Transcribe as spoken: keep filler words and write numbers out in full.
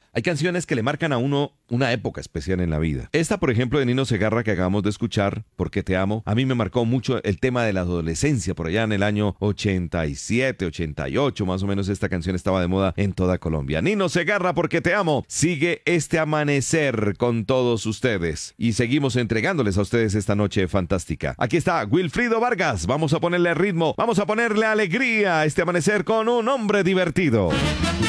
Hay canciones que le marcan a uno una época especial en la vida. Esta, por ejemplo, de Nino Segarra que acabamos de escuchar, Porque te amo, a mí me marcó mucho el tema de la adolescencia, por allá en el año ochenta y siete, ochenta y ocho, más o menos esta canción estaba de moda en toda Colombia. Nino Segarra, Porque te amo, sigue este amanecer con todos ustedes y seguimos entregándoles a ustedes esta noche fantástica. Aquí está Wilfrido Vargas, vamos a ponerle ritmo, vamos a ponerle alegría a este amanecer con un hombre divertido.